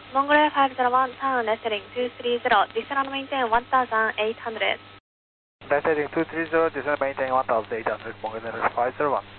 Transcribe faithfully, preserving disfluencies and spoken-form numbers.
Mongolia five zero one, turn left heading two three zero, descend and maintain one thousand eight hundred. Left heading two three zero, descend and maintain one thousand eight hundred, Mongolia five zero one.